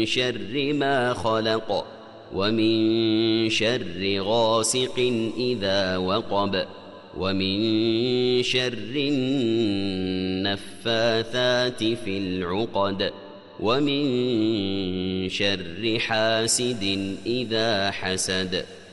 شر ما خلق ومن شر غاسق إذا وقب ومن شر النفاثات في العقد ومن شر حاسد إذا حسد.